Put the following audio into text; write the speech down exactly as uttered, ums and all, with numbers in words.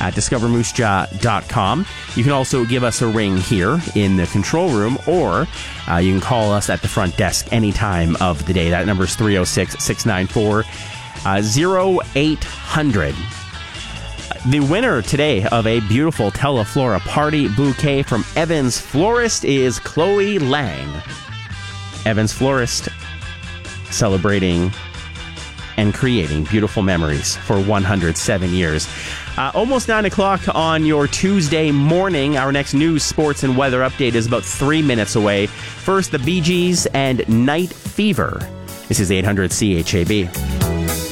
at discover moose jaw dot com. You can also give us a ring here in the control room, or uh, you can call us at the front desk any time of the day. That number is three oh six, six nine four, oh eight hundred. The winner today of a beautiful Teleflora party bouquet from Evans Florist is Chloe Lang. Evans Florist, celebrating and creating beautiful memories for one hundred seven years. Uh, almost nine o'clock on your Tuesday morning. Our next news, sports, and weather update is about three minutes away. First, the Bee Gees and Night Fever. This is eight hundred C H A B.